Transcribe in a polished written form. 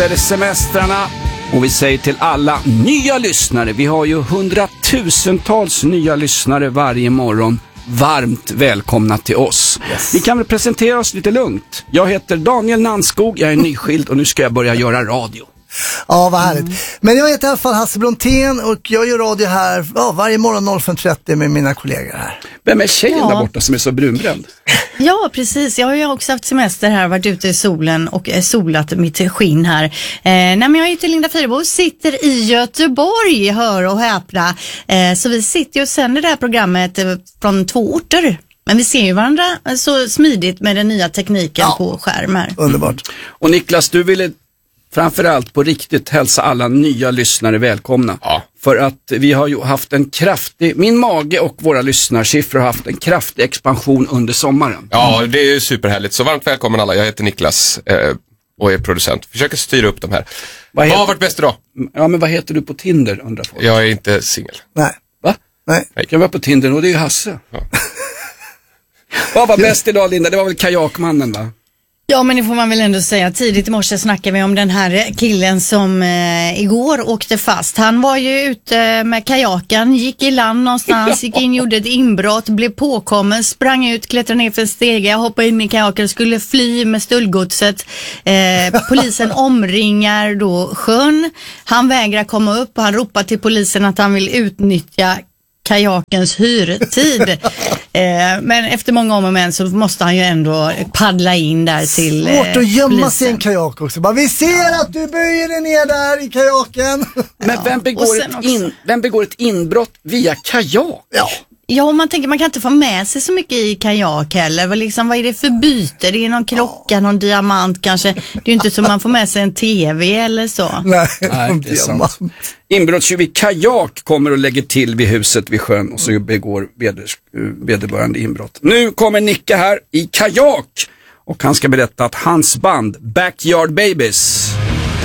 efter semestrarna. Och vi säger till alla nya lyssnare, vi har ju hundratusentals nya lyssnare varje morgon. Varmt välkomna till oss. Yes. Vi kan väl presentera oss lite lugnt. Jag heter Daniel Nannskog, jag är nyskild och nu ska jag börja göra radio. Ja, vad härligt. Men jag heter i alla fall Hasse Brontén och jag gör radio här varje morgon 05.30 med mina kollegor här. Vem är tjejen där borta som är så brunbränd? Ja, precis. Jag har ju också haft semester här, varit ute i solen och solat mitt skinn här. Men jag heter Linda Fyrebo, sitter i Göteborg, hör och häpna. Så vi sitter och sänder det här programmet från 2 orter. Men vi ser ju varandra så smidigt med den nya tekniken på skärm här. Underbart. Och Niklas, du ville framförallt på riktigt hälsa alla nya lyssnare välkomna. Ja. För att vi har ju haft en kraftig, min mage och våra lyssnarsiffror har haft en kraftig expansion under sommaren. Ja, det är ju superhärligt. Så varmt välkommen alla. Jag heter Niklas och är producent. Försöker styra upp de här. Vad har varit bäst idag? Ja, men vad heter du på Tinder, undrar folk? Jag är inte singel. Nej. Va? Nej. Jag var på Tinder och det är ju Hasse. Ja. Vad var bäst idag, Linda? Det var väl kajakmannen, va? Ja, men det får man väl ändå säga. Tidigt i morse snackade vi om den här killen som igår åkte fast. Han var ju ute med kajaken, gick i land någonstans, gick in, gjorde ett inbrott, blev påkommen, sprang ut, klättrade ner för en stege, hoppade in i kajaken, skulle fly med stöldgodset. Polisen omringar då sjön. Han vägrar komma upp och han ropar till polisen att han vill utnyttja kajakens hyrtid. Men efter många om och men så måste han ju ändå paddla in där till svårt att gömma polisen. sig i en kajak också. Bara, vi ser att du böjer dig ner där i kajaken. Men vem begår ett inbrott via kajak? Ja, om man tänker man kan inte få med sig så mycket i kajak heller. Vad är det för byte? Det är någon klocka, någon diamant kanske. Det är ju inte så man får med sig en tv eller så. Nej, det är sant. Inbrottstjuv i kajak kommer och lägger till vid huset vid sjön och så begår vederbörande inbrott. Nu kommer Nicke här i kajak och han ska berätta att hans band Backyard Babies